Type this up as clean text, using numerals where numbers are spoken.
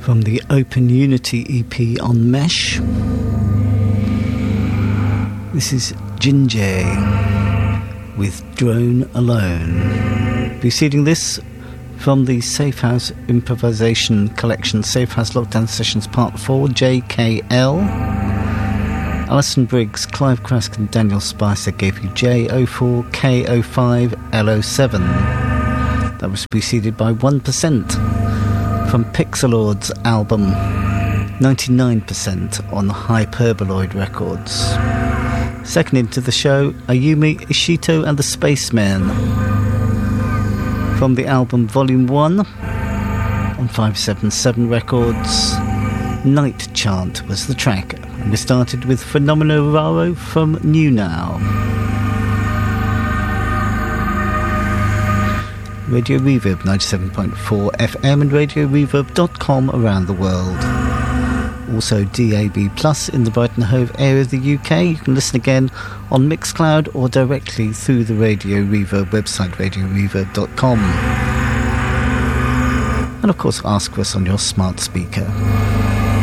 from the Open Unity EP on Mesh. This is Jinjay with Drone Alone. Preceding this, from the Safe House Improvisation Collection, Safe House Lockdown Sessions Part 4, JKL. Alison Briggs, Clive Crask and Daniel Spicer gave you J04, K05, L07. That was preceded by 1%. From Pixelord's album 99% on Hyperboloid Records. Second into the show, Ayumi Ishito and the Spacemen. From the album Volume 1 on 577 Records, Night Chant was the track. And we started with Phenomeno Raro from New Now. Radio Reverb 97.4 FM and RadioReverb.com around the world. Also DAB Plus in the Brighton Hove area of the UK. You can listen again on Mixcloud or directly through the Radio Reverb website, radioreverb.com. And of course ask for us on your smart speaker.